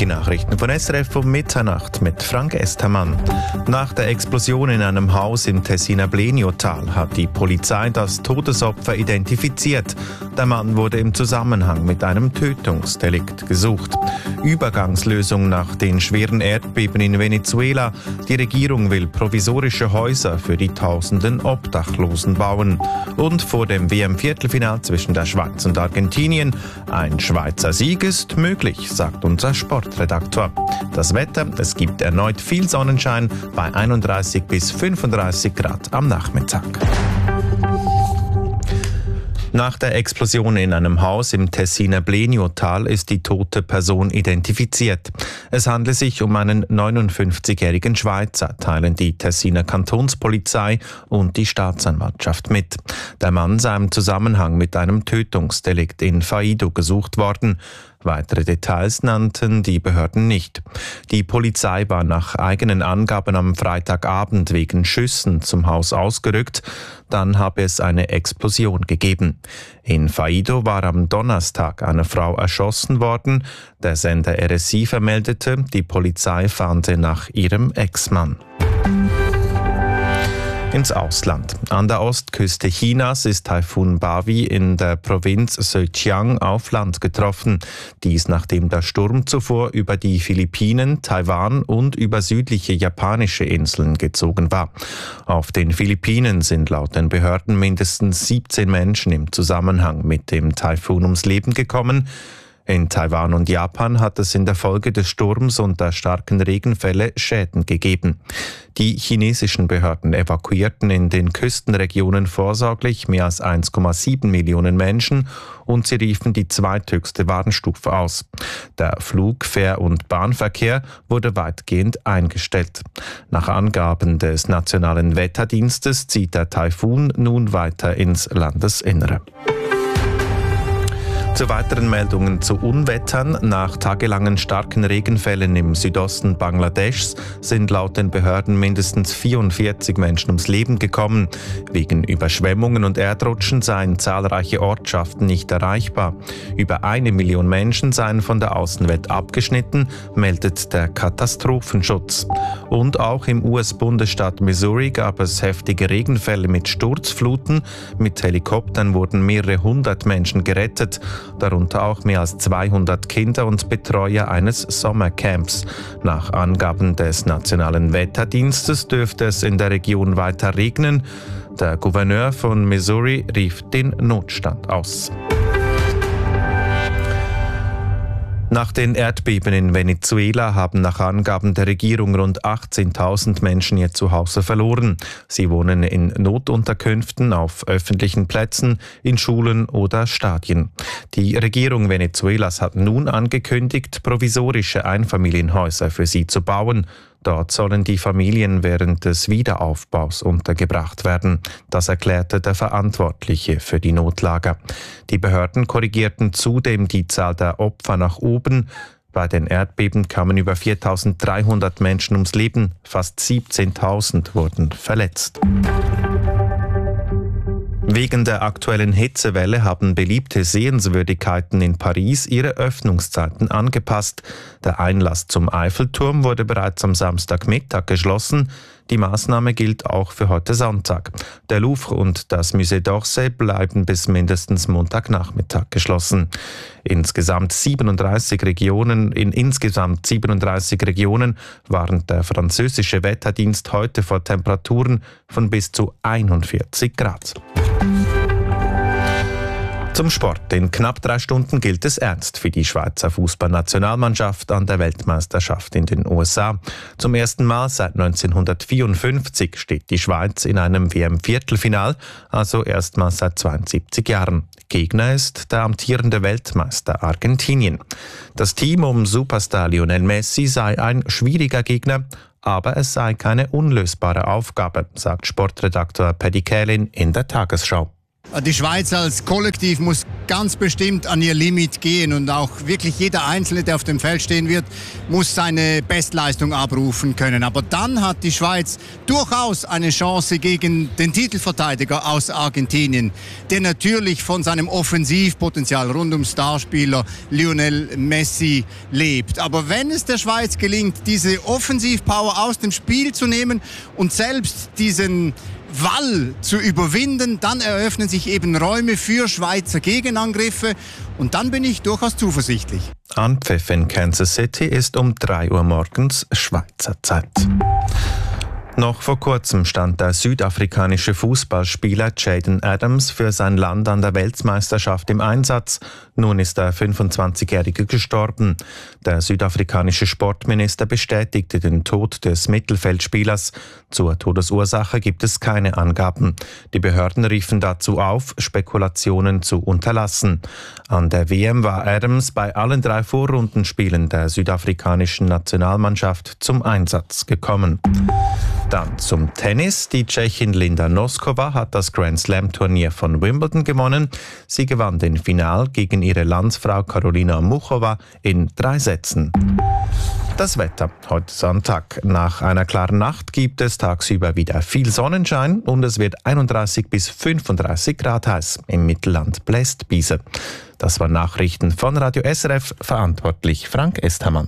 Die Nachrichten von SRF um Mitternacht mit Frank Estermann. Nach der Explosion in einem Haus im Tessiner Bleniotal hat die Polizei das Todesopfer identifiziert. Der Mann wurde im Zusammenhang mit einem Tötungsdelikt gesucht. Übergangslösung nach den schweren Erdbeben in Venezuela. Die Regierung will provisorische Häuser für die tausenden Obdachlosen bauen. Und vor dem WM-Viertelfinal zwischen der Schweiz und Argentinien: ein Schweizer Sieg ist möglich, sagt unser Sportredaktor. Das Wetter: es gibt erneut viel Sonnenschein bei 31 bis 35 Grad am Nachmittag. Nach der Explosion in einem Haus im Tessiner Bleniotal ist die tote Person identifiziert. Es handelt sich um einen 59-jährigen Schweizer, teilen die Tessiner Kantonspolizei und die Staatsanwaltschaft mit. Der Mann sei im Zusammenhang mit einem Tötungsdelikt in Faido gesucht worden. Weitere Details nannten die Behörden nicht. Die Polizei war nach eigenen Angaben am Freitagabend wegen Schüssen zum Haus ausgerückt. Dann habe es eine Explosion gegeben. In Faido war am Donnerstag eine Frau erschossen worden. Der Sender RSI vermeldete, die Polizei fahnde nach ihrem Ex-Mann. Ins Ausland. An der Ostküste Chinas ist Taifun Bawi in der Provinz Zhejiang auf Land getroffen. Dies nachdem der Sturm zuvor über die Philippinen, Taiwan und über südliche japanische Inseln gezogen war. Auf den Philippinen sind laut den Behörden mindestens 17 Menschen im Zusammenhang mit dem Taifun ums Leben gekommen. In Taiwan und Japan hat es in der Folge des Sturms und der starken Regenfälle Schäden gegeben. Die chinesischen Behörden evakuierten in den Küstenregionen vorsorglich mehr als 1,7 Millionen Menschen und sie riefen die zweithöchste Warnstufe aus. Der Flug-, Fähr- und Bahnverkehr wurde weitgehend eingestellt. Nach Angaben des Nationalen Wetterdienstes zieht der Taifun nun weiter ins Landesinnere. Zu weiteren Meldungen zu Unwettern. Nach tagelangen starken Regenfällen im Südosten Bangladeschs sind laut den Behörden mindestens 44 Menschen ums Leben gekommen. Wegen Überschwemmungen und Erdrutschen seien zahlreiche Ortschaften nicht erreichbar. Über 1 Million Menschen seien von der Außenwelt abgeschnitten, meldet der Katastrophenschutz. Und auch im US-Bundesstaat Missouri gab es heftige Regenfälle mit Sturzfluten. Mit Helikoptern wurden mehrere hundert Menschen gerettet, darunter auch mehr als 200 Kinder und Betreuer eines Sommercamps. Nach Angaben des Nationalen Wetterdienstes dürfte es in der Region weiter regnen. Der Gouverneur von Missouri rief den Notstand aus. Nach den Erdbeben in Venezuela haben nach Angaben der Regierung rund 18.000 Menschen ihr Zuhause verloren. Sie wohnen in Notunterkünften, auf öffentlichen Plätzen, in Schulen oder Stadien. Die Regierung Venezuelas hat nun angekündigt, provisorische Einfamilienhäuser für sie zu bauen. Dort sollen die Familien während des Wiederaufbaus untergebracht werden. Das erklärte der Verantwortliche für die Notlager. Die Behörden korrigierten zudem die Zahl der Opfer nach oben. Bei den Erdbeben kamen über 4.300 Menschen ums Leben, fast 17.000 wurden verletzt. Wegen der aktuellen Hitzewelle haben beliebte Sehenswürdigkeiten in Paris ihre Öffnungszeiten angepasst. Der Einlass zum Eiffelturm wurde bereits am Samstagmittag geschlossen. Die Maßnahme gilt auch für heute Sonntag. Der Louvre und das Musée d'Orsay bleiben bis mindestens Montagnachmittag geschlossen. In insgesamt 37 Regionen warnt der französische Wetterdienst heute vor Temperaturen von bis zu 41 Grad. Zum Sport. In knapp 3 Stunden gilt es ernst für die Schweizer Fußballnationalmannschaft an der Weltmeisterschaft in den USA. Zum ersten Mal seit 1954 steht die Schweiz in einem WM-Viertelfinal, also erstmals seit 72 Jahren. Gegner ist der amtierende Weltmeister Argentinien. Das Team um Superstar Lionel Messi sei ein schwieriger Gegner, aber es sei keine unlösbare Aufgabe, sagt Sportredaktor Paddy Kählin in der Tagesschau. Die Schweiz als Kollektiv muss ganz bestimmt an ihr Limit gehen und auch wirklich jeder Einzelne, der auf dem Feld stehen wird, muss seine Bestleistung abrufen können. Aber dann hat die Schweiz durchaus eine Chance gegen den Titelverteidiger aus Argentinien, der natürlich von seinem Offensivpotenzial rund um Starspieler Lionel Messi lebt. Aber wenn es der Schweiz gelingt, diese Offensivpower aus dem Spiel zu nehmen und selbst diesen Wall zu überwinden, dann eröffnen sich eben Räume für Schweizer Gegenangriffe und dann bin ich durchaus zuversichtlich. Anpfiff in Kansas City ist um 3 Uhr morgens Schweizer Zeit. Noch vor kurzem stand der südafrikanische Fußballspieler Jayden Adams für sein Land an der Weltmeisterschaft im Einsatz. Nun ist der 25-Jährige gestorben. Der südafrikanische Sportminister bestätigte den Tod des Mittelfeldspielers. Zur Todesursache gibt es keine Angaben. Die Behörden riefen dazu auf, Spekulationen zu unterlassen. An der WM war Adams bei allen 3 Vorrundenspielen der südafrikanischen Nationalmannschaft zum Einsatz gekommen. Dann zum Tennis. Die Tschechin Linda Noskova hat das Grand-Slam-Turnier von Wimbledon gewonnen. Sie gewann den Final gegen ihre Landsfrau Karolina Muchova in 3 Sätzen. Das Wetter heute Sonntag. Nach einer klaren Nacht gibt es tagsüber wieder viel Sonnenschein und es wird 31 bis 35 Grad heiß. Im Mittelland bläst Biese. Das waren Nachrichten von Radio SRF, verantwortlich Frank Esthermann.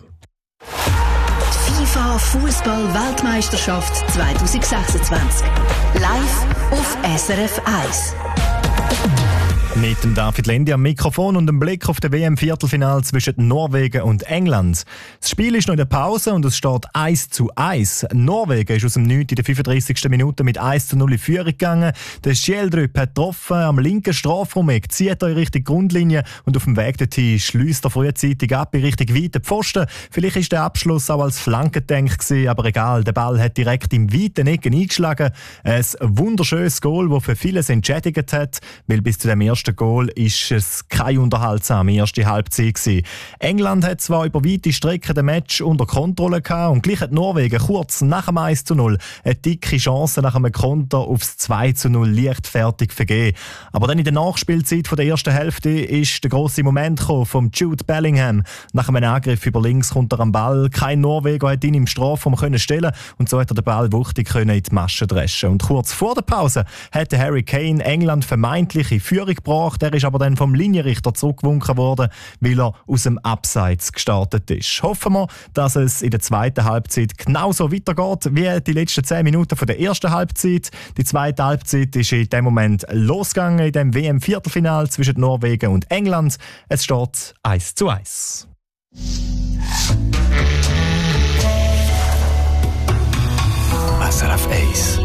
FIFA Fußball-Weltmeisterschaft 2026. Live auf SRF 1. Mit dem David Lendi am Mikrofon und einem Blick auf das WM-Viertelfinale zwischen Norwegen und England. Das Spiel ist noch in der Pause und es steht 1:1. Norwegen ist aus dem Nichts in der 35. Minute mit 1:0 in Führung gegangen. Der Schjeldrup hat getroffen am linken Strafraum-Eck, zieht er in Richtung Grundlinie und auf dem Weg dorthin schließt er frühzeitig ab in Richtung weiten Pfosten. Vielleicht war der Abschluss auch als Flanke gedacht, aber egal, der Ball hat direkt im weiten Ecken eingeschlagen. Ein wunderschönes Goal, das für vieles entschädigt hat, weil bis zu dem ersten Goal ist es keine unterhaltsame erste Halbzeit gewesen. England hat zwar über weite Strecken den Match unter Kontrolle gehabt und gleich hat Norwegen kurz nach dem 1:0 eine dicke Chance nach einem Konter aufs 2:0 leichtfertig vergeben. Aber dann in der Nachspielzeit von der ersten Hälfte ist der grosse Moment gekommen vom Jude Bellingham. Nach einem Angriff über links kommt er am Ball. Kein Norweger hat ihn im Strafraum stellen und so hat er den Ball wuchtig in die Masche dreschen. Und kurz vor der Pause hat Harry Kane England vermeintlich in Führung gebracht. Er ist aber dann vom Linienrichter zurückgewunken worden, weil er aus dem Abseits gestartet ist. Hoffen wir, dass es in der zweiten Halbzeit genauso weitergeht wie die letzten 10 Minuten von der ersten Halbzeit. Die zweite Halbzeit ist in dem Moment losgegangen in dem WM-Viertelfinale zwischen Norwegen und England. Es steht 1:1. SRF 1